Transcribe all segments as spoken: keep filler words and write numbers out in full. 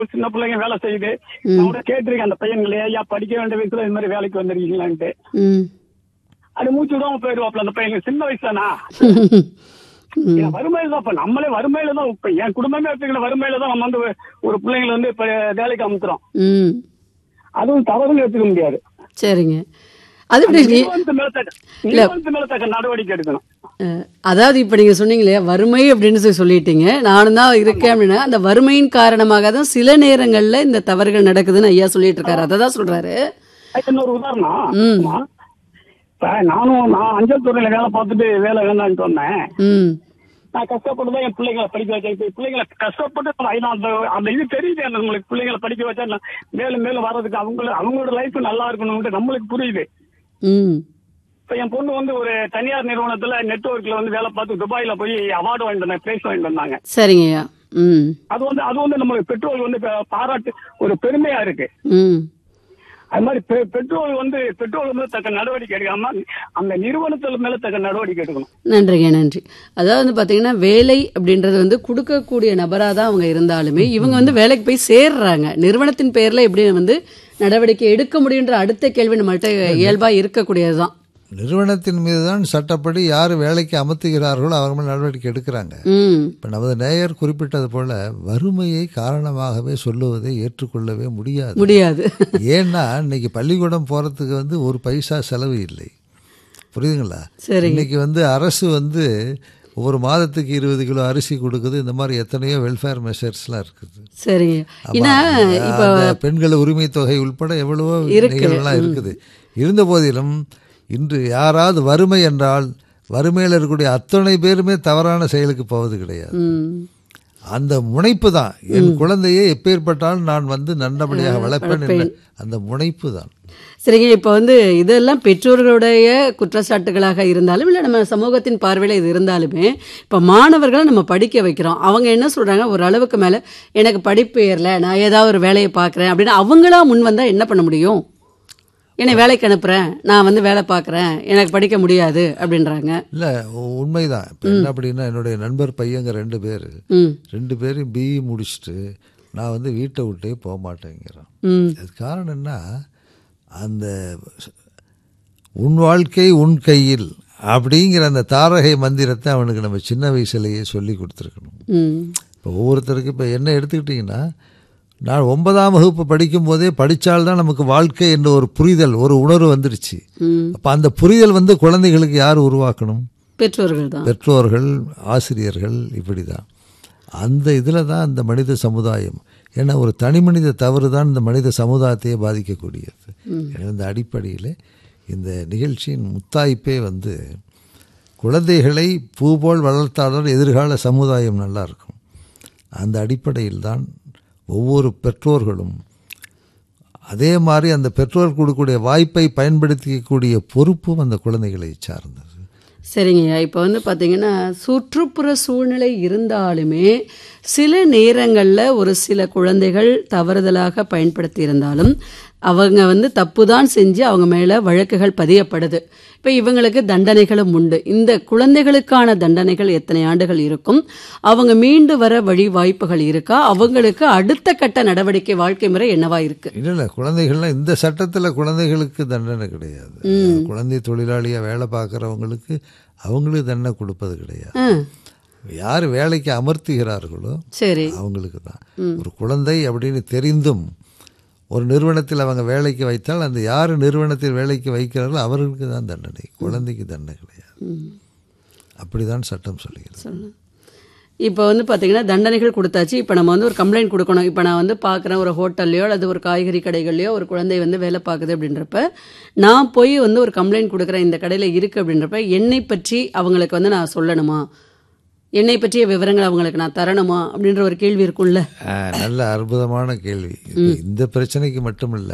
சின்ன பிள்ளைங்க வேலை செய்யுது. அவட கேட்டிருக்கேன் அந்த பையன்களே, ஐயா படிக்க வேண்டிய வயசுல இந்த மாதிரி வேலைக்கு வந்திருக்கீங்களான்ட்டு. அது மூச்சு விடாம போயிடுவாப்ல அந்த பையன். சின்ன வயசு தானா, வறுமையில தான். இப்ப நம்மளே வறுமையில தான், இப்ப என் குடும்பமே எடுத்துக்கிற வறுமையில தான் நம்ம வந்து ஒரு பிள்ளைங்களை வந்து இப்ப வேலைக்கு அமுத்துறோம். அதுவும் தவறுன்னு எடுத்துக்க முடியாது. சரிங்க. அது நடவடிக்கை எடுக்கணும். அதாவது இப்ப நீங்க சொன்னீங்களே வறுமை அப்படின்னு சொல்லி சொல்லிட்டீங்க, நானும் தான் இருக்கேன் அப்படின்னா அந்த வறுமையின் காரணமாக தான் சில நேரங்கள்ல இந்த தவறுகள் நடக்குதுன்னு ஐயா சொல்லிட்டு இருக்காரு. அததான் சொல்றாரு. இன்னொரு உதாரணம், நானும் நான் அஞ்சல் துறையில வேலை பார்த்துட்டு வேலை வேணான்னு சொன்னேன். நான் கஷ்டப்பட்டு தான் என் பிள்ளைங்களை படிக்க வச்சேன். இப்ப பிள்ளைங்களை கஷ்டப்பட்டு அந்த அந்த இது தெரியுது நம்மளுக்கு. பிள்ளைங்களை படிக்க வச்சா மேலும் மேலும் வர்றதுக்கு அவங்க அவங்களோட லைஃப் நல்லா இருக்கணும்னு நம்மளுக்கு புரியுது. இப்ப என் பொண்ணு வந்து ஒரு தனியார் நிறுவனத்துல நெட்வொர்க்ல வந்து வேலை பார்த்து துபாயில போய் அவார்டு வாங்கிட்டு வந்தாங்க, பிரைஸ் வாங்கிட்டு வந்தாங்க. சரிங்கய்யா. அது வந்து அது வந்து நம்மளுக்கு பெட்ரோல் வந்து பாராட்டு ஒரு பெருமையா இருக்கு. அது மாதிரி பெட்ரோல் வந்து பெட்ரோல் வந்து தக்க நடவடிக்கை எடுக்காம அந்த நிறுவனத்துல மேல தக்க நடவடிக்கை எடுக்கணும். நன்றிங்க, நன்றி. அதாவது வந்து பாத்தீங்கன்னா வேலை அப்படின்றது வந்து கொடுக்கக்கூடிய நபரா தான் அவங்க இருந்தாலுமே இவங்க வந்து வேலைக்கு போய் சேர்றாங்க. நிறுவனத்தின் பெயர்ல எப்படி வந்து நடவடிக்கை எடுக்க முடியுன்ற அடுத்த கேள்வி நம்மள்ட்ட இயல்பா இருக்கக்கூடியதுதான். நிறுவனத்தின் மீது தான் சட்டப்படி யார் வேலைக்கு அமர்த்துகிறார்களோ அவங்க மேல் நடவடிக்கை எடுக்கிறாங்க. இப்போ நமது நேயர் குறிப்பிட்டது போல வறுமையை காரணமாகவே சொல்லுவதை ஏற்றுக்கொள்ளவே முடியாது முடியாது ஏன்னா இன்னைக்கு பள்ளிக்கூடம் போகிறதுக்கு வந்து ஒரு பைசா செலவு இல்லை. புரியுதுங்களா? இன்னைக்கு வந்து அரசு வந்து ஒவ்வொரு மாதத்துக்கு இருபது கிலோ அரிசி கொடுக்குது. இந்த மாதிரி எத்தனையோ வெல்ஃபேர் மெஷர்ஸ்லாம் இருக்குது. சரிங்க. பெண்கள் உரிமை தொகை உள்பட எவ்வளவோ நிகழ்வுலாம் இருக்குது. இருந்த போதிலும் இன்று யாராவது வறுமை என்றால் வறுமையில் இருக்கக்கூடிய அத்தனை பேருமே தவறான செயலுக்கு போவது கிடையாது. அந்த முனைப்பு தான் என் குழந்தையை எப்பேற்பட்டாலும் நான் வந்து நல்லபடியாக வளர்ப்பேன் என்ற அந்த முனைப்பு தான். சரிங்க. இப்போ வந்து இதெல்லாம் பெற்றோர்களுடைய குற்றச்சாட்டுகளாக இருந்தாலும் இல்லை நம்ம சமூகத்தின் பார்வையில் இது இருந்தாலுமே இப்போ மாணவர்களை நம்ம படிக்க வைக்கிறோம். அவங்க என்ன சொல்கிறாங்க, ஒரு அளவுக்கு மேலே எனக்கு படிப்பு ஏறல, நான் ஏதாவது ஒரு வேலையை பார்க்குறேன் அப்படின்னு அவங்களா முன் வந்தால் என்ன பண்ண முடியும்? என்னை வேலைக்கு அனுப்புகிறேன், நான் வந்து வேலை பார்க்குறேன், எனக்கு படிக்க முடியாது அப்படின்றாங்க. இல்லை, உண்மைதான். இப்போ என்ன அப்படின்னா என்னுடைய நண்பர் பையங்க ரெண்டு பேர் ரெண்டு பேரும் பிஇ முடிச்சுட்டு நான் வந்து வீட்டை விட்டே போக மாட்டேங்கிறான். அது காரணம் என்ன, அந்த உன் வாழ்க்கை உன் கையில் அப்படிங்கிற அந்த தாரகை மந்திரத்தை அவனுக்கு நம்ம சின்ன வயசுலேயே சொல்லி கொடுத்துருக்கணும். இப்போ ஒவ்வொருத்தருக்கு இப்போ என்ன எடுத்துக்கிட்டிங்கன்னா, நான் ஒன்பதாம் வகுப்பு படிக்கும் போதே படித்தால்தான் நமக்கு வாழ்க்கை என்ற ஒரு புரிதல், ஒரு உணர்வு வந்துடுச்சு. அப்போ அந்த புரிதல் வந்து குழந்தைகளுக்கு யார் உருவாக்கணும்? பெற்றோர்கள் தான். பெற்றோர்கள், ஆசிரியர்கள். இப்படி தான் அந்த இதில் தான் அந்த மனித சமுதாயம். ஏன்னா ஒரு தனி மனித தவறு தான் இந்த மனித சமுதாயத்தையே பாதிக்கக்கூடியது. இந்த அடிப்படையில் இந்த நிகழ்ச்சியின் முத்தாய்ப்பே வந்து குழந்தைகளை பூ போல் வளர்த்தாலும் எதிர்கால சமுதாயம் நல்லா இருக்கும். அந்த அடிப்படையில் தான் ஒவ்வொரு பெற்றோர்களும் அதே மாதிரி அந்த பெற்றோர் கொடுக்கக்கூடிய வாய்ப்பை பயன்படுத்திக்கக்கூடிய பொறுப்பும் அந்த குழந்தைகளை சார்ந்தது. சரிங்கய்யா. இப்போ வந்து பார்த்தீங்கன்னா சுற்றுப்புற சூழ்நிலை இருந்தாலுமே சில நேரங்களில் ஒரு சில குழந்தைகள் தவறுதலாக பயன்படுத்தி இருந்தாலும் அவங்க வந்து தப்பு தான் செஞ்சு அவங்க மேலே வழக்குகள் பதியப்படுது. இப்போ இவங்களுக்கு தண்டனைகளும் உண்டு. இந்த குழந்தைகளுக்கான தண்டனைகள் எத்தனை ஆண்டுகள் இருக்கும்? அவங்க மீண்டு வர வழி வாய்ப்புகள் இருக்கா? அவங்களுக்கு அடுத்த கட்ட நடவடிக்கை வாழ்க்கை முறை என்னவா இருக்கு? இல்லை இல்லை குழந்தைகள்லாம் இந்த சட்டத்தில் குழந்தைகளுக்கு தண்டனை கிடையாது. குழந்தை தொழிலாளியாக வேலை பார்க்குறவங்களுக்கு அவங்களுக்கு தண்டனை கொடுப்பது கிடையாது. யார் வேலைக்கு அமர்த்துகிறார்களோ சரி அவங்களுக்கு தான். ஒரு குழந்தை அப்படின்னு தெரிந்தும் ஒரு நிறுவனத்தில் அவங்க வேலைக்கு வைத்தால் அந்த யார் நிறுவனத்தில் வேலைக்கு வைக்கிறார்களோ அவர்களுக்கு தான் தண்டனை, குழந்தைக்கு தண்டனை கிடையாது. அப்படி தான் சட்டம் சொல்லுகிறது. இப்போ வந்து பார்த்தீங்கன்னா தண்டனைகள் கொடுத்தாச்சு. இப்போ நம்ம வந்து ஒரு கம்ப்ளைண்ட் கொடுக்கணும். இப்போ நான் வந்து பார்க்குறேன் ஒரு ஹோட்டல்லையோ அல்லது ஒரு காய்கறி கடைகள்லையோ ஒரு குழந்தை வந்து வேலை பார்க்குது அப்படின்றப்ப நான் போய் வந்து ஒரு கம்ப்ளைண்ட் கொடுக்குறேன், இந்த கடையில் இருக்குது அப்படின்றப்ப என்னை பற்றி அவங்களுக்கு வந்து நான் சொல்லணுமா, என்னை பற்றிய விவரங்கள் அவங்களுக்கு நான் தரணுமா அப்படின்ற ஒரு கேள்வி இருக்கும்ல. நல்ல அற்புதமான கேள்வி. இந்த பிரச்சனைக்கு மட்டும் இல்லை,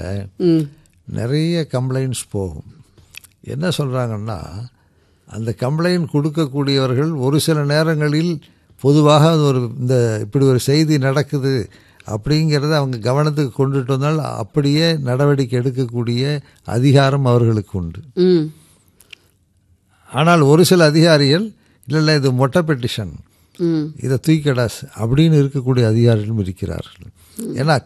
நிறைய கம்ப்ளைண்ட்ஸ் போகும். என்ன சொல்கிறாங்கன்னா, அந்த கம்ப்ளைண்ட் கொடுக்கக்கூடியவர்கள் ஒரு சில நேரங்களில் பொதுவாக ஒரு இந்த இப்படி ஒரு செய்தி நடக்குது அப்படிங்கிறத அவங்க கவனத்துக்கு கொண்டுட்டு வந்தால் அப்படியே நடவடிக்கை எடுக்கக்கூடிய அதிகாரம் அவர்களுக்கு உண்டு. ஆனால் ஒரு சில அதிகாரிகள் இல்லை இல்லை இது மொட்டை பெட்டிஷன், இதை தூக்கிடா அப்படின்னு இருக்கக்கூடிய அதிகாரிகளும் இருக்கிறார்கள். ஏன்னா